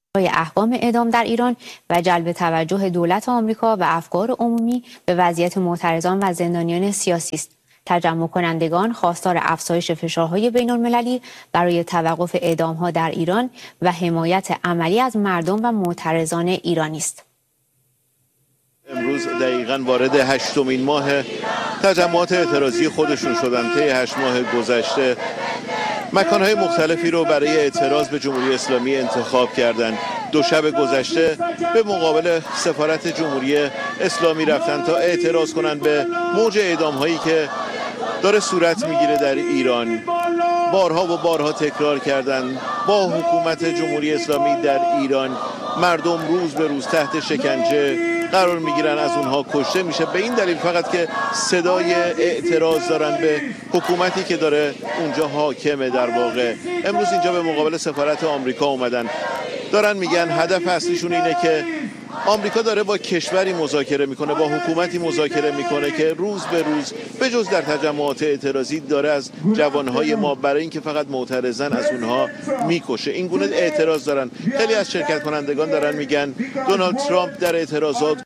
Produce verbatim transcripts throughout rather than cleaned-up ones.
احکام اعدام در ایران و جلب توجه دولت آمریکا و افکار عمومی به وضعیت معترضان و زندانیان سیاسی است. تجمع کنندگان خواستار افزایش فشارهای بین‌المللی برای توقف اعدام‌ها در ایران و حمایت عملی از مردم و معترضان ایرانی است. امروز دقیقاً وارد هشتمین ماه تجمعات اعتراضی خودشون شدن. طی هشت ماه گذشته مکانهای مختلفی رو برای اعتراض به جمهوری اسلامی انتخاب کردند. دو شب گذشته به مقابل سفارت جمهوری اسلامی رفتن تا اعتراض کنند به موج اعدام‌هایی که داره صورت میگیره در ایران. بارها و بارها تکرار کردند با حکومت جمهوری اسلامی در ایران مردم روز به روز تحت شکنجه قرار میگیرن، از اونها کشته میشه، به این دلیل فقط که صدای اعتراض دارن به حکومتی که داره اونجا حاکمه. در واقع امروز اینجا به مقابل سفارت آمریکا اومدن، دارن میگن هدف اصلیشون اینه که آمریکا داره با کشوری مذاکره میکنه، با حکومتی مذاکره میکنه که روز به روز به جز در تجمعات اعتراضی داره از جوانهای ما برای اینکه فقط معترضن از اونها میکشه. این گونه اعتراض دارن. خیلی از شرکت کنندگان دارن میگن دونالد ترامپ در اعتراضات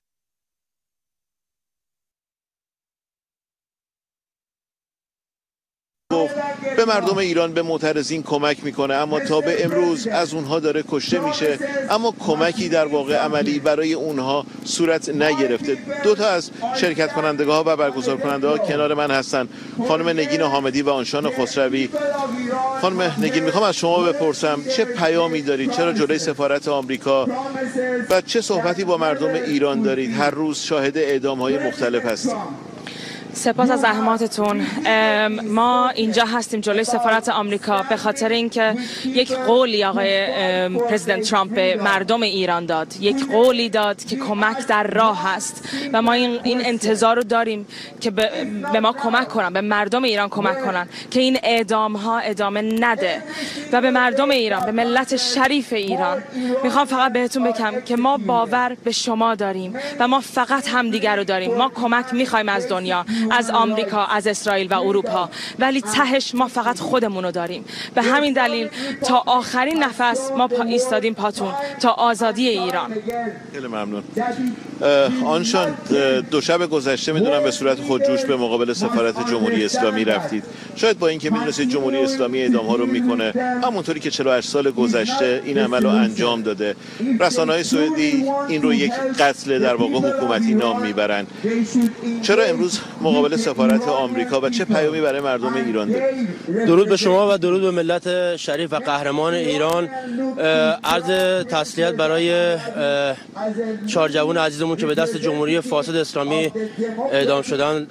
به مردم ایران، به معترضین کمک میکنه، اما تا به امروز از اونها داره کشته میشه، اما کمکی در واقع عملی برای اونها صورت نگرفته. دو تا از شرکت کنندگان ها و برگزار کننده ها کنار من هستن، خانم نگین حامدی و آنشان خسروی. خانم نگین، میخوام از شما بپرسم چه پیامی دارید؟ چرا جلوی سفارت آمریکا و چه صحبتی با مردم ایران دارید؟ هر روز شاهد اعدام های مختلف هستیم. سپاس از زحماتتون. ما اینجا هستیم جلوی سفارت آمریکا به خاطر اینکه یک قولی آقای پرزیدنت ترامپ به مردم ایران داد، یک قولی داد که کمک در راه هست و ما این, این انتظار رو داریم که به, به ما کمک کنن، به مردم ایران کمک کنن که این اعدام ها ادامه نده و به مردم ایران، به ملت شریف ایران میخوام فقط بهتون بگم که ما باور به شما داریم و ما فقط همدیگر رو داریم. ما کمک میخوایم از دنیا، از آمریکا، از اسرائیل و اروپا، ولی تهش ما فقط خودمون رو داریم. به همین دلیل تا آخرین نفس ما پا ایستادیم پاتون تا آزادی ایران. خیلی ممنون. آنشان، دو شب گذشته میدونم به صورت خودجوش به مقابل سفارت جمهوری اسلامی رفتید. شاید با اینکه میدونستید جمهوری اسلامی اعدام ها رو میکنه، همونطوری که چهل و هشت سال گذشته این عمل رو انجام داده. رسانه‌های سعودی این رو یک قتل در واقع حکومتی نام میبرن. چرا امروز مقابل سفارت آمریکا و چه پیامی برای مردم ایران دارید؟ درود به شما و درود به ملت شریف و قهرمان ایران. عرض تسلیت برای چهار جوان عزیزمون که به دست جمهوری فاسد اسلامی اعدام شدن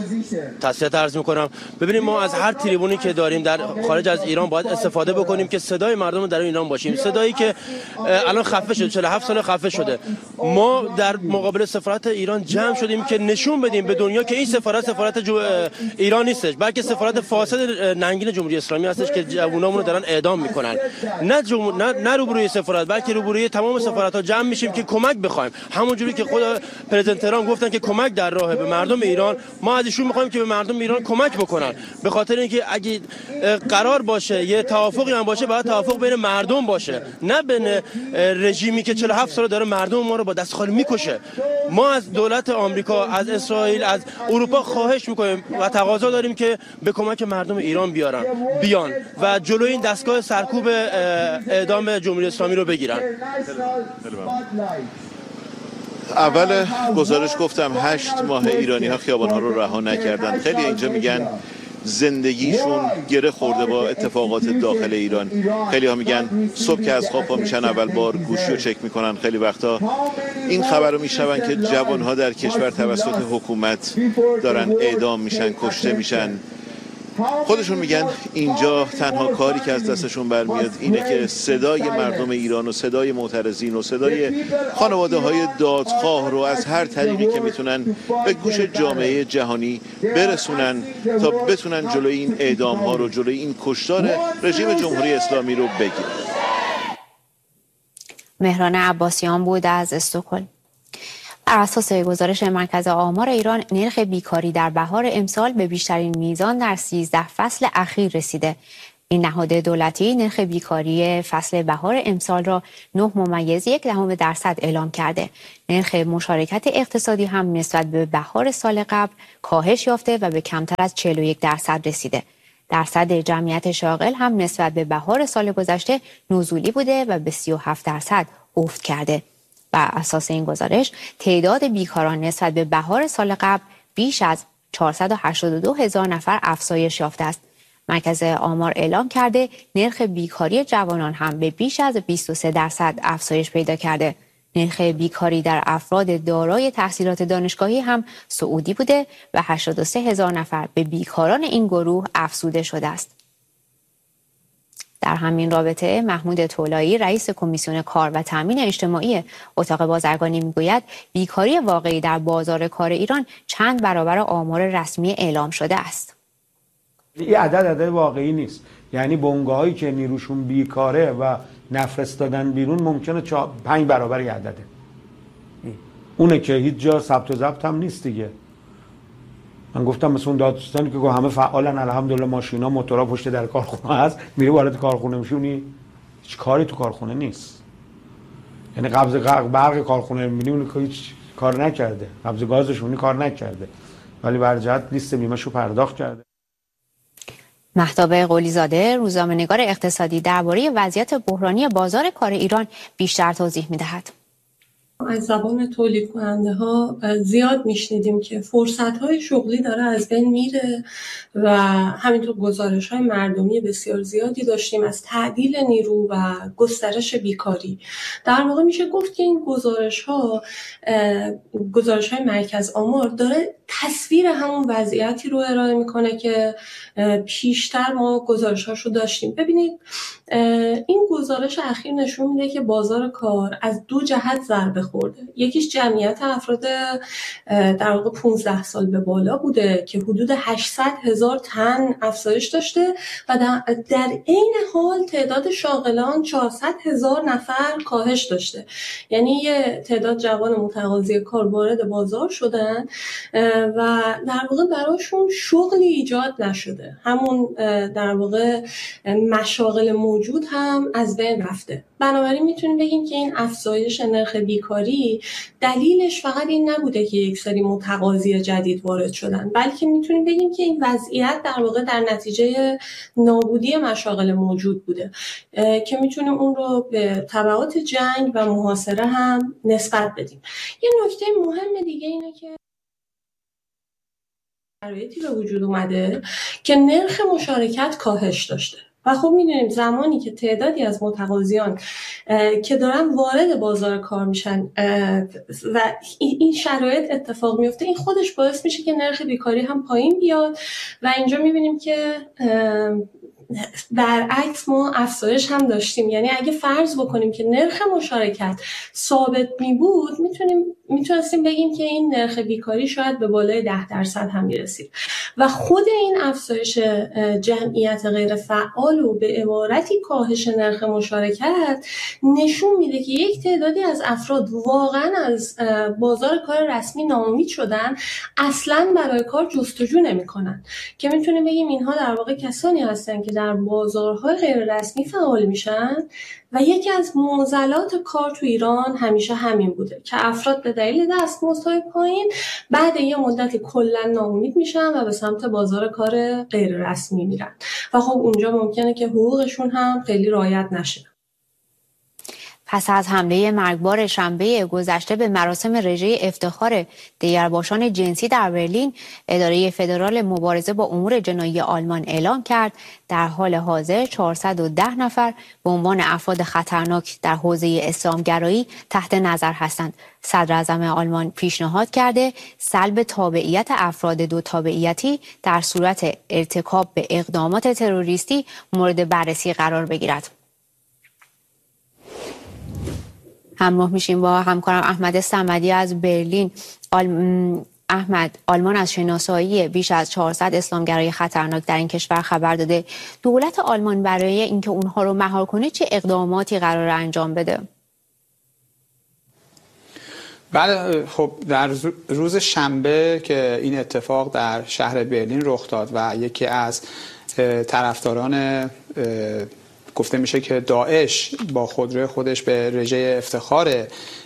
تسلیت عرض میکنم. ببینیم ما از هر تریبونی که داریم در خارج از ایران باید استفاده بکنیم که صدای مردم در ایران باشیم. صدایی که الان خفه شده، چهل و هفت سال خفه شده. ما در مقابل سفارت ایران جمع شدیم که نشون بدیم به دنیا که این سفارت سفارت جو... ایران نیستش، بلکه سفارت فاسد ننگین جمهوری اسلامی هستش که جوانامون رو دارن اعدام میکنن. نه جم... نه, نه روبروی سفارت، بلکه روبروی تمام سفارت‌ها جمع میشیم که کمک بخوایم. همونجوری که خود پرزیدنت ترامپ گفتن که کمک در راهه به مردم ایران، ما از ایشون میخوایم که به مردم ایران کمک بکنن. به خاطر اینکه اگه قرار باشه یه توافقی هم باشه، باید توافق بین مردم باشه، نه بین رژیمی که چهل و هفت سال داره مردم ما رو با دست خالی میکشه. ما از دولت آمریکا، از اسرائیل، از اروپا خواهش میکنیم و تقاضا داریم که به کمک مردم ایران بیارن بیان و جلوی این دستگاه سرکوب اعدام جمهوری اسلامی رو بگیرن. اول گزارش گفتم هشت ماه ایرانی ها خیابان ها رو رها نکردن. خیلی اینجا میگن زندگیشون گره خورده با اتفاقات داخل ایران. خیلی ها میگن صبح که از خواب پا میشن اول بار گوشی رو چک میکنن. خیلی وقتا این خبر رو میشنون که جوان ها در کشور توسط حکومت دارن اعدام میشن، کشته میشن. خودشون میگن اینجا تنها کاری که از دستشون برمیاد اینه که صدای مردم ایران و صدای معترضین و صدای خانواده های دادخواه رو از هر طریقی که میتونن به گوش جامعه جهانی برسونن تا بتونن جلوی این اعدام ها رو، جلوی این کشتار رژیم جمهوری اسلامی رو بگیرن. مهران عباسیان بود از استکهلم. بر اساس گزارش مرکز آمار ایران، نرخ بیکاری در بهار امسال به بیشترین میزان در سیزده فصل اخیر رسیده. این نهاد دولتی نرخ بیکاری فصل بهار امسال را نه ممیز یک دهم درصد اعلام کرده. نرخ مشارکت اقتصادی هم نسبت به بهار سال قبل کاهش یافته و به کمتر از چهل و یک درصد رسیده. درصد جمعیت شاغل هم نسبت به بهار سال گذشته نزولی بوده و به سی و هفت درصد افت کرده. بر اساس این گزارش تعداد بیکاران نسبت به بهار سال قبل بیش از چهارصد و هشتاد و دو هزار نفر افزایش یافته است. مرکز آمار اعلام کرده نرخ بیکاری جوانان هم به بیش از بیست و سه درصد افزایش پیدا کرده. نرخ بیکاری در افراد دارای تحصیلات دانشگاهی هم صعودی بوده و هشتاد و سه هزار نفر به بیکاران این گروه افزوده شده است. در همین رابطه محمود طولایی رئیس کمیسیون کار و تامین اجتماعی اتاق بازرگانی میگوید بیکاری واقعی در بازار کار ایران چند برابر آمار رسمی اعلام شده است. این عدد عدد واقعی نیست، یعنی بنگاهایی که نیروشون بیکاره و نفرستادن بیرون ممکنه پنج برابر عدده. اونه که هیچ جا ثبت و ضبط هم نیست دیگه. من گفتم مثلا دادستانی که همه فعالن الحمدلله، ماشینا موتورا پشت در کارخونه هست، میره وارد کارخونه میشونی هیچ کاری تو کارخونه نیست. یعنی قبض برق کارخونه میبینی اون که هیچ کار نکرده، قبض گازشون کار نکرده، ولی بر جهت لیست بیمه‌شو پرداخت کرده. مهتاب قلی‌زاده روزنامه‌نگار اقتصادی درباره وضعیت بحرانی بازار کار ایران بیشتر توضیح می‌دهد. از زبان تولید کننده ها زیاد میشنیدیم که فرصت های شغلی داره از بین میره و همینطور گزارش های مردمی بسیار زیادی داشتیم از تعدیل نیرو و گسترش بیکاری. در واقع میشه گفت که این گزارش ها گزارش های مرکز آمار داره تصویر همون وضعیتی رو ارائه میکنه که پیشتر ما گزارش هاشو داشتیم. ببینید این گزارش اخیر نشون میده که بازار کار از دو جهت ضربه خورده. یکیش جمعیت افراد در واقع پانزده سال به بالا بوده که حدود هشتصد هزار تن افزایش داشته و در عین حال تعداد شاغلان چهارصد هزار نفر کاهش داشته. یعنی یه تعداد جوان متقاضی کار وارد بازار شدن و در واقع براشون شغلی ایجاد نشده. همون در واقع مشاغل موجود هم از بین رفته. بنابراین میتونیم بگیم که این افزایش نرخ بیکاری دلیلش فقط این نبوده که یک سری متقاضی جدید وارد شدن، بلکه میتونیم بگیم که این وضعیت در واقع در نتیجه نابودی مشاغل موجود بوده که میتونیم اون رو به تبعات جنگ و محاصره هم نسبت بدیم. یه نکته مهم دیگه اینه که شرایطی به وجود اومده که نرخ مشارکت کاهش داشته و خب میدونیم زمانی که تعدادی از متقاضیان که دارن وارد بازار کار میشن و این شرایط اتفاق میفته، این خودش باعث میشه که نرخ بیکاری هم پایین بیاد و اینجا میبینیم که برعکس ما افزایش هم داشتیم. یعنی اگه فرض بکنیم که نرخ مشارکت ثابت می بود، میتونیم میتونستیم بگیم که این نرخ بیکاری شاید به بالای ده درصد هم میرسید و خود این افزایش جمعیت غیر فعال و به عبارتی کاهش نرخ مشارکت نشون میده که یک تعدادی از افراد واقعا از بازار کار رسمی ناامید شدن، اصلا برای کار جستجو نمیکنن، که میتونیم بگیم اینها در واقع کسانی هستن که در بازارهای غیر رسمی فعال میشن و یکی از معضلات کار تو ایران همیشه همین بوده که افراد به دلیل دستمزدهای پایین بعد یه مدتی کلا ناامید میشن و به سمت بازار کار غیر رسمی میرن و خب اونجا ممکنه که حقوقشون هم خیلی رعایت نشه. پس از حمله مرگبار شنبه گذشته به مراسم رژه افتخار دگرباشان جنسی در برلین، اداره فدرال مبارزه با امور جنایی آلمان اعلام کرد در حال حاضر چهارصد و ده نفر به عنوان افراد خطرناک در حوزه اسلامگرایی تحت نظر هستند. صدر اعظم آلمان پیشنهاد کرده سلب تابعیت افراد دو تابعیتی در صورت ارتکاب به اقدامات تروریستی مورد بررسی قرار بگیرد. همراه میشیم با همکارم احمد صمدی از برلین. آل... احمد، آلمان از شناسایی بیش از چهارصد اسلامگرای خطرناک در این کشور خبر داده. دولت آلمان برای اینکه اونها رو مهار کنه چه اقداماتی قرار انجام بده؟ بله، خب در روز شنبه که این اتفاق در شهر برلین رخ داد و یکی از طرفداران گفته میشه که داعش با خودروی خودش به رژه افتخار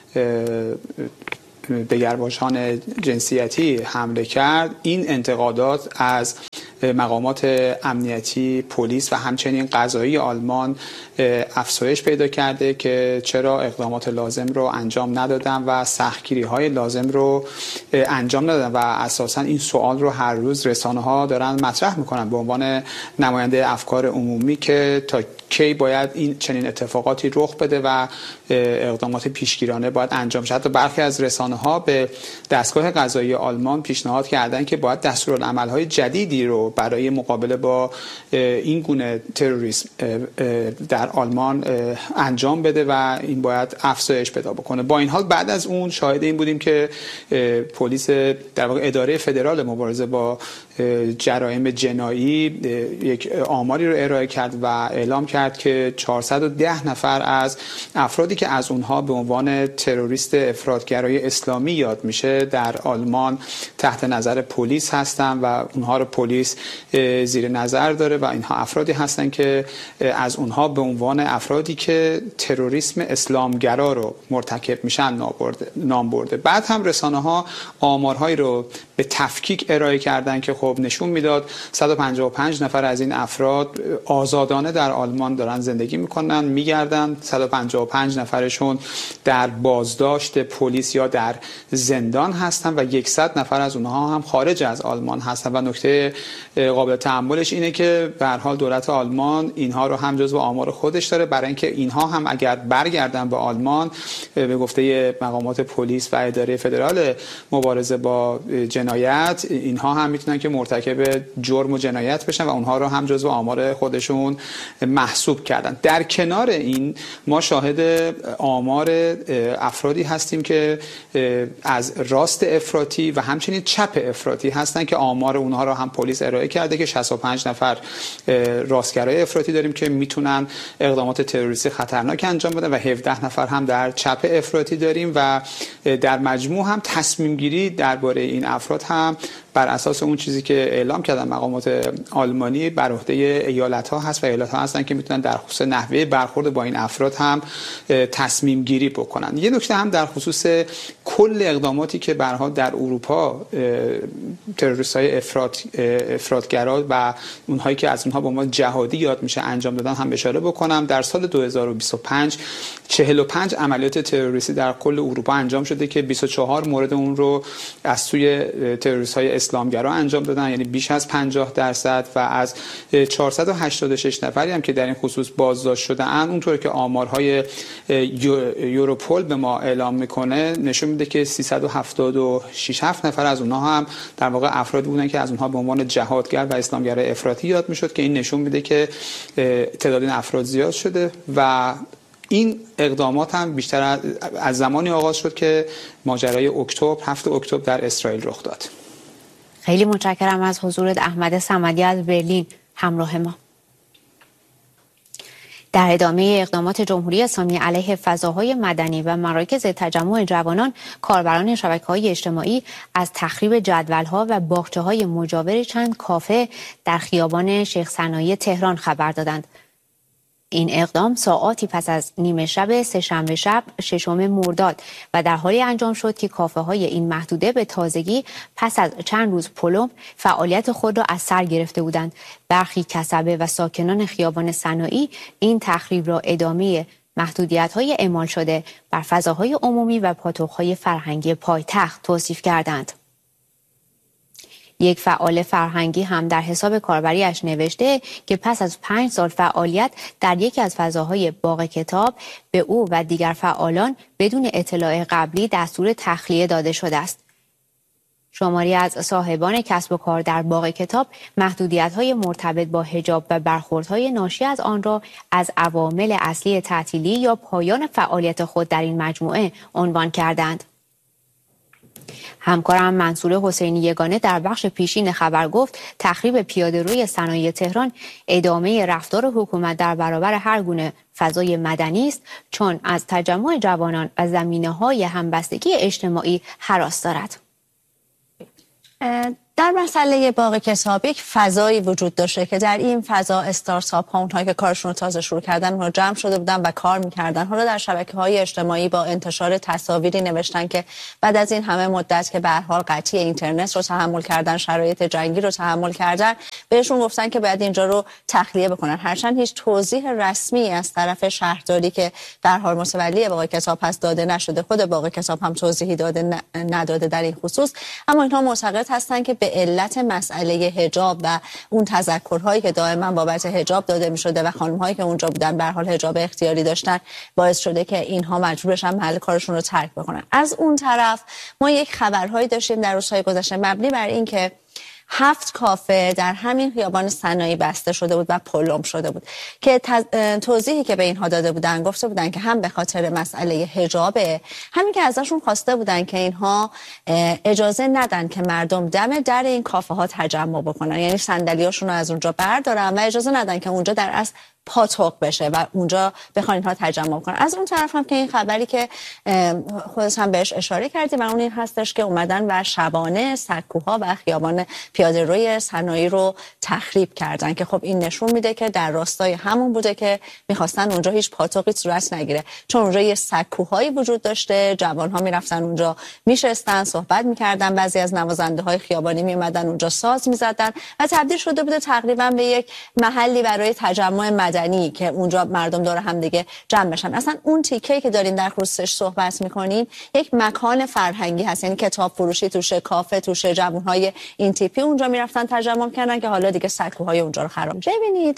دگرباشان جنسیتی حمله کرد، این انتقادات از مقامات امنیتی، پلیس و همچنین قضایی آلمان افزایش پیدا کرده که چرا اقدامات لازم رو انجام ندادن و سختگیری های لازم رو انجام ندادن و اساسا این سوال رو هر روز رسانه ها دارن مطرح میکنن به عنوان نماینده افکار عمومی که تا کی باید این چنین اتفاقاتی رخ بده و اقدامات پیشگیرانه باید انجام شد. حتی برخی از رسانه ها به دستگاه قضایی آلمان پیشنهاد کردن که باید دستورالعمل‌های جدیدی رو برای مقابله با این گونه تروریسم در آلمان انجام بده و این باید افزایش پیدا بکنه. با این حال بعد از اون شاهد این بودیم که پلیس در واقع اداره فدرال مبارزه با جرایم جنایی یک آماری رو ارائه کرد و اعلام کرد که چهارصد و ده نفر از افرادی که از اونها به عنوان تروریست افراطگرای اسلامی یاد میشه در آلمان تحت نظر پلیس هستن و اونها رو پلیس زیر نظر داره و اینها افرادی هستن که از اونها به عنوان افرادی که تروریسم اسلامگرا رو مرتکب میشن نام برده. بعد هم رسانه ها آمارهایی رو به تفکیک ارائه کردن که خب نشون میداد صد و پنجاه و پنج نفر از این افراد آزادانه در آلمان دارن زندگی میکنن، میگردن، صد و پنجاه و پنج نفرشون در بازداشت پلیس یا در زندان هستن و صد نفر از اونها هم خارج از آلمان هستن و نکته قابل تأملش اینه که به هر حال دولت آلمان اینها رو هم جزو آمار خودش داره برای اینکه اینها هم اگر برگردن به آلمان به گفته مقامات پلیس و اداره فدرال مبارزه با جنایت اینها هم میتونن که مرتکب جرم و جنایت بشن و اونها رو هم جزو آمار خودشون محسوب کردن. در کنار این ما شاهد آمار افرادی هستیم که از راست افراطی و همچنین چپ افراطی هستن که آمار اونها رو هم پلیس ارائه کرده که شصت و پنج نفر راستگرای افراطی داریم که میتونن اقدامات تروریستی خطرناک انجام بدن و هفده نفر هم در چپ افراطی داریم و در مجموع هم تصمیم گیری درباره این افراد هم بر اساس اون چیزی که اعلام کردن مقامات آلمانی بر عهده ایالت ها هست و ایالت ها هستن که میتونن در خصوص نحوه برخورد با این افراد هم تصمیم گیری بکنن. یه نکته هم در خصوص کل اقداماتی که به هر حال در اروپا تروریست های افراط افراطگرا و اونهایی که از اونها با ما جهادی یاد میشه انجام دادن هم اشاره بکنم. در سال دو هزار و بیست و پنج چهل و پنج عملیات تروریستی در کل اروپا انجام شده که بیست و چهار مورد اون رو از سوی تروریست های اسلامگرا انجام دادن، یعنی بیش از پنجاه درصد، و از چهارصد و هشتاد و شش نفری هم که در این خصوص بازداشت شده اند اونطور که آمارهای یوروپول به ما اعلام میکنه نشون میده که سیصد و هفتاد و شش نفر از اونها هم در واقع افرادی بودن که از اونها به عنوان جهادگر و اسلامگر افراطی یاد میشد که این نشون میده که تعداد این افراد زیاد شده و این اقدامات هم بیشتر از زمانی آغاز شد که ماجرای اکتبر هفت اکتبر در اسرائیل رخ داد. خیلی متشکرم از حضورت احمد صمدی از برلین همراه ما. در ادامه اقدامات جمهوری اسلامی علیه فضاهای مدنی و مراکز تجمع جوانان، کاربران شبکه‌های اجتماعی از تخریب جدول‌ها و باغچه‌های مجاور چند کافه در خیابان شیخ سنایی تهران خبر دادند. این اقدام ساعاتی پس از نیمه شب سه‌شنبه شب ششم مرداد و در حالی انجام شد که کافه های این محدوده به تازگی پس از چند روز پلم فعالیت خود را از سر گرفته بودند. برخی کسبه و ساکنان خیابان سنایی این تخریب را ادامه محدودیت‌های اعمال شده بر فضاهای عمومی و پاتوق‌های فرهنگی پایتخت توصیف کردند. یک فعال فرهنگی هم در حساب کاربریش نوشته که پس از پنج سال فعالیت در یکی از فضاهای باغ کتاب به او و دیگر فعالان بدون اطلاع قبلی دستور تخلیه داده شده است. شماری از صاحبان کسب و کار در باغ کتاب محدودیت‌های مرتبط با حجاب و برخوردهای ناشی از آن را از عوامل اصلی تعطیلی یا پایان فعالیت خود در این مجموعه عنوان کردند. همکارم منصور حسینی یگانه در بخش پیشین خبر گفت تخریب پیاده‌روی صنایع تهران ادامه رفتار حکومت در برابر هر گونه فضای مدنی است، چون از تجمع جوانان و زمینه‌های همبستگی اجتماعی هراس دارد. در مسئله باغ کتاب یک فضایی وجود داشته که در این فضا استارتاپ ها، اونهایی که کارشون رو تازه شروع کردن، اونها جمع شده بودن و کار میکردن. حالا در شبکه‌های اجتماعی با انتشار تصاویری نوشتن که بعد از این همه مدت که به هر حال قطعی اینترنت رو تحمل کردن، شرایط جنگی رو تحمل کردن، بهشون گفتن که باید اینجا رو تخلیه بکنن. هرچند هیچ توضیح رسمی از طرف شهرداری که در حال متولی باغ کتاب هست داده نشده، خود باغ کتاب هم توضیحی داده نداده در این خصوص، اما اینها معتقد هستن که به علت مسئله حجاب و اون تذکرهایی که دائما بابت حجاب داده می‌شده و خانم‌هایی که اونجا بودن به هر حال حجاب اختیاری داشتن، باعث شده که اینها مجبور بشن محل کارشون رو ترک بکنن. از اون طرف ما یک خبرهایی داشتیم در روزهای گذشته مبنی بر این که هفت کافه در همین خیابان صنایع بسته شده بود و پلم شده بود که توضیحی که به اینها داده بودن گفته بودن که هم به خاطر مسئله حجابه، همین که ازشون خواسته بودن که اینها اجازه ندن که مردم دم در این کافه ها تجمع بکنن، یعنی صندلیاشون رو از اونجا بردارن و اجازه ندن که اونجا در اصل پاتوق بشه و اونجا بخوان اینها تجمع کنن. از اون طرف هم که این خبری که خودت هم بهش اشاره کردی و اون این هستش که اومدن و شبانه سکوها و خیابان پیاده روی صنایع رو تخریب کردن که خب این نشون میده که در راستای همون بوده که میخواستن اونجا هیچ پاتوقی صورت نگیره، چون اونجا یه سکوهایی وجود داشته، جوانها میرفتن اونجا میشستن صحبت میکردن، بعضی از نوازنده های خیابانی میومدن اونجا ساز میزدن و تبدیل شده بوده تقریبا به یک محلی برای تجمع مدنی که اونجا مردم دور هم دیگه جمع بشن. اصلا اون تیکه‌ای که داریم در خصوصش صحبت میکنیم یک مکان فرهنگی هست، یعنی کتاب فروشی توشه، کافه توشه، جوانهای این تیپی اونجا میرفتن تجمع کردن که حالا دیگه سکوهای اونجا رو خراب. ببینید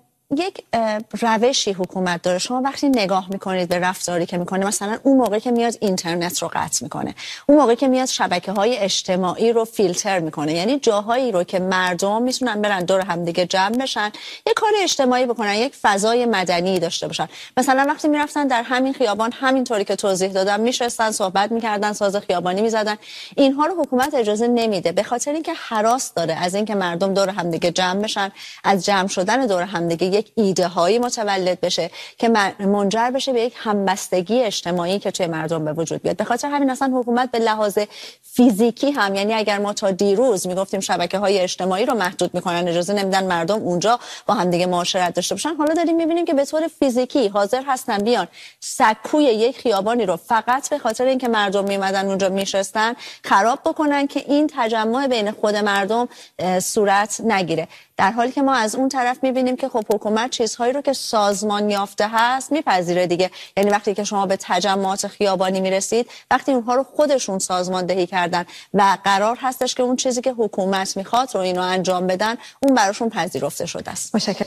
یک روشی حکومت داره. شما وقتی نگاه میکنید به رفتاری که میکنه، مثلا اون موقعی که میاد اینترنت رو قطع میکنه، اون موقعی که میاد شبکه‌های اجتماعی رو فیلتر میکنه، یعنی جاهایی رو که مردم میتونن برن دور هم دیگه جمع بشن، یک کار اجتماعی بکنن، یک فضای مدنی داشته باشن. مثلا وقتی میرفتن در همین خیابان همینطوری که توضیح دادم میشستن صحبت میکردن، ساز خیابانی میزدن، اینها رو حکومت اجازه نمیده به خاطر اینکه هراس داره از اینکه مردم دور هم دیگه جمع بشن، از جمع شدن دور هم دیگه یک ایده هایی متولد بشه که منجر بشه به یک همبستگی اجتماعی که توی مردم به وجود بیاد. به خاطر همین اصلا حکومت به لحاظ فیزیکی هم، یعنی اگر ما تا دیروز میگفتیم شبکه های اجتماعی رو محدود میکنن، اجازه نمیدن مردم اونجا با هم دیگه معاشرت داشته باشن، حالا داریم میبینیم که به طور فیزیکی حاضر هستن بیان سکوی یک خیابانی رو فقط به خاطر اینکه مردم میمدن اونجا میشستن خراب بکنن که این تجمع بین خود مردم صورت نگیره. در حالی که ما از اون طرف میبینیم که خب حکومت چیزهایی رو که سازمان یافته هست میپذیره دیگه، یعنی وقتی که شما به تجمعات خیابانی میرسید، وقتی اونها رو خودشون سازماندهی کردن و قرار هستش که اون چیزی که حکومت میخواد رو اینو انجام بدن، اون براشون پذیرفته شده است. متشکرم.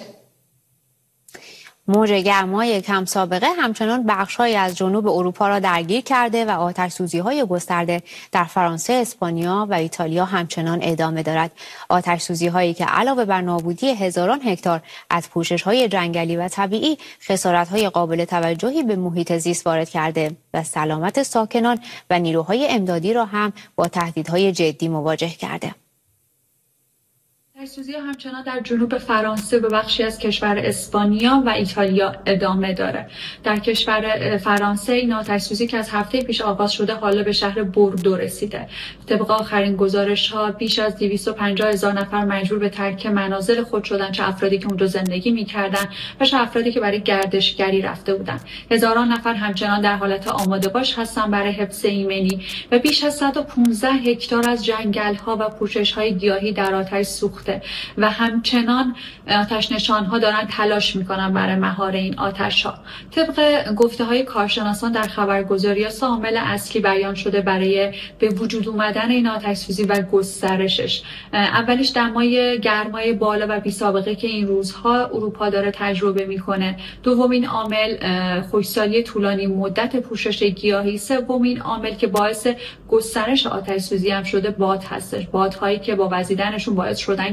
موج گرمای کم سابقه همچنان بخش‌هایی از جنوب اروپا را درگیر کرده و آتش‌سوزی‌های گسترده در فرانسه، اسپانیا و ایتالیا همچنان ادامه دارد. آتش‌سوزی‌هایی که علاوه بر نابودی هزاران هکتار از پوشش‌های جنگلی و طبیعی، خسارت‌های قابل توجهی به محیط زیست وارد کرده و سلامت ساکنان و نیروهای امدادی را هم با تهدیدهای جدی مواجه کرده. آتش‌سوزی همچنان در جنوب فرانسه به بخشی از کشور اسپانیا و ایتالیا ادامه داره. در کشور فرانسه این آتش‌سوزی که از هفته پیش آغاز شده حالا به شهر بوردو رسیده. طبق آخرین گزارش‌ها بیش از دویست و پنجاه هزار نفر مجبور به ترک منازل خود شدن، چه افرادی که اونجا زندگی می‌کردن و چه افرادی که برای گردشگری رفته بودند. هزاران نفر همچنان در حالت آماده باش هستن برای حفظ ایمنی و بیش از صد و پانزده هکتار از جنگل‌ها و پوشش‌های گیاهی در آتش سوخته و همچنان آتش نشان‌ها دارن تلاش میکنن برای مهار این آتش‌ها. طبق گفته‌های کارشناسان در خبرگزاری‌ها سه عامل اصلی بیان شده برای به وجود اومدن این آتش‌سوزی و گسترشش. اولیش دمای گرمای بالا و بی‌سابقه که این روزها اروپا داره تجربه میکنه. دومین عامل خشکسالی طولانی مدت پوشش گیاهی. سومین عامل که باعث گسترش آتش‌سوزی هم شده باد هستش. بادهایی که با وزیدنشون باعث شدن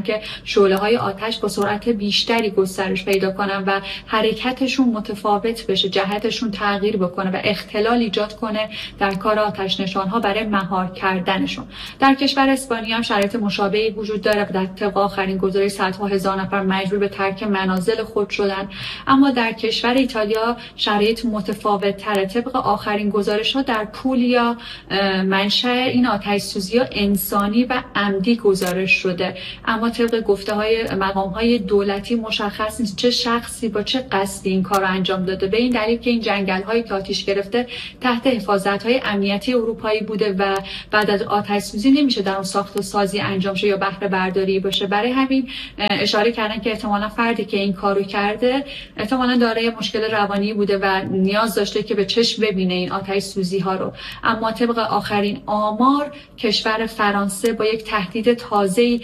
که شعله‌های آتش با سرعت بیشتری گسترش پیدا کنن و حرکتشون متفاوت بشه، جهتشون تغییر بکنه و اختلال ایجاد کنه در کار آتش نشان‌ها برای مهار کردنشون. در کشور اسپانیا هم شرایط مشابهی وجود داره و در طبق آخرین گزارش صدها هزار نفر مجبور به ترک منازل خود شدن. اما در کشور ایتالیا شرایط متفاوت تره. طبق آخرین گزارش ها در پولیا منشأ این آتش سوزی ها انسانی و عمدی گزارش شده، اما طبق گفته های مقام های دولتی مشخص نیست چه شخصی با چه قصدی این کار رو انجام داده، به این دلیل که این جنگل هایی که آتش گرفته تحت حفاظت های امنیتی اروپایی بوده و بعد از آتش سوزی نمیشه در اون ساخت و سازی انجام شه یا بهره برداری باشه. برای همین اشاره کردن که احتمالاً فردی که این کارو کرده احتمالاً دارای مشکل روانی بوده و نیاز داشته که به چشم ببینه این آتش سوزی ها رو. اما طبق آخرین آمار کشور فرانسه با یک تهدید تازه‌ای